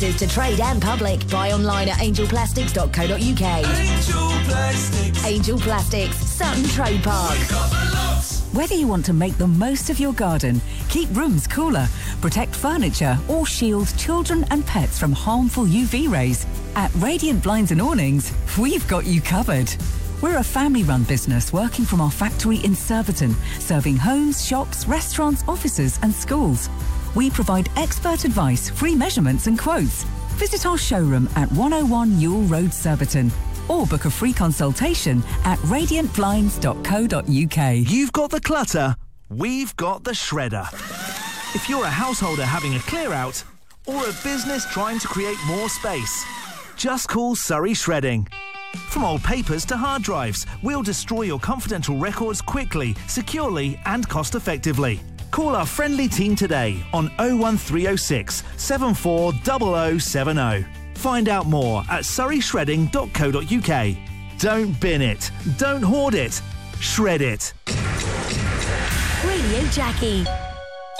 To trade and public. Buy online at angelplastics.co.uk. Angel Plastics. Angel Plastics, Sutton Trade Park. Whether you want to make the most of your garden, keep rooms cooler, protect furniture or shield children and pets from harmful UV rays, at Radiant Blinds and Awnings, we've got you covered. We're a family-run business working from our factory in Surbiton, serving homes, shops, restaurants, offices and schools. We provide expert advice, free measurements and quotes. Visit our showroom at 101 Ewell Road, Surbiton, or book a free consultation at radiantblinds.co.uk. You've got the clutter, we've got the shredder. If you're a householder having a clear out or a business trying to create more space, just call Surrey Shredding. From old papers to hard drives, we'll destroy your confidential records quickly, securely and cost effectively. Call our friendly team today on 01306 740070. Find out more at surreyshredding.co.uk. Don't bin it. Don't hoard it. Shred it. Radio Jackie.